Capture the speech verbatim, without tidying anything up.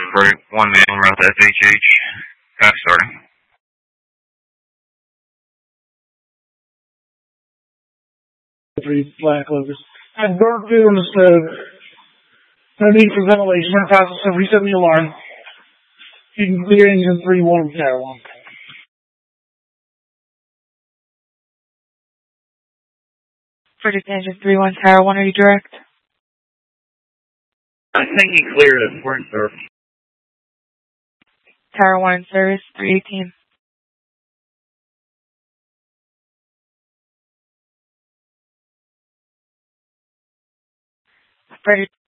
for one man route to S H H. Pass starting. Three flat clovers. And dark view on the stove. No need for ventilation. We're past the reset the alarm. You can clear engine three one tower one. British engine three one tower one, are you direct? I think he cleared it. We're in service. Tower one in service, three eighteen. British